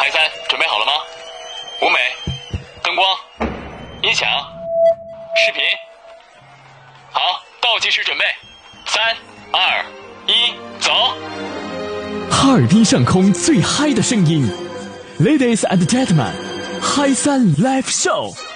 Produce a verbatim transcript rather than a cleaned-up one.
嗨三，准备好了吗？舞美、灯光、音响、视频，好，倒计时准备，三、二、一，走！ 哈尔滨上空最嗨的声音 ，Ladies and gentlemen，嗨三 Live Show。